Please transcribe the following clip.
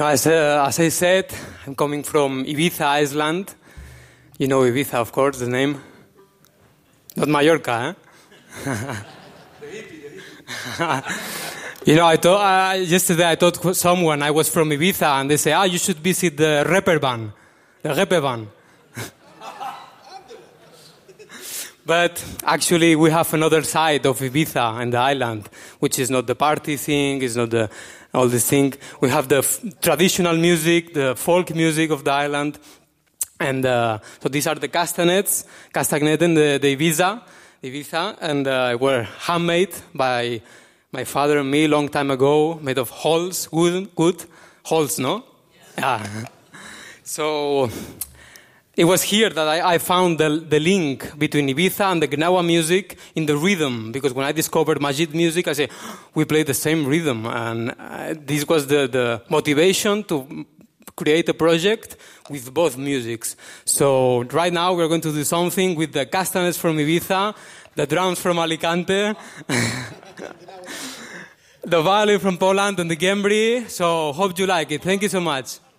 No, as I said, I'm coming from Ibiza, Iceland. You know Ibiza, of course, the name. Not Mallorca, eh? You know, yesterday I told someone I was from Ibiza, and they say, you should visit the Reeperbahn. The Reeperbahn. But actually, we have another side of Ibiza and the island, which is not the party thing, is not all this thing. We have the traditional music, the folk music of the island. And so these are the castanets and the Ibiza, and were handmade by my father and me a long time ago, made of hulls, wood hulls, no? Yeah. So it was here that I found the link between Ibiza and the Gnawa music in the rhythm, because when I discovered Majid music, I said, we play the same rhythm, and this was the motivation to create a project with both musics. So right now we're going to do something with the castanets from Ibiza, the drums from Alicante, the violin from Poland, and the gembri. So hope you like it. Thank you so much.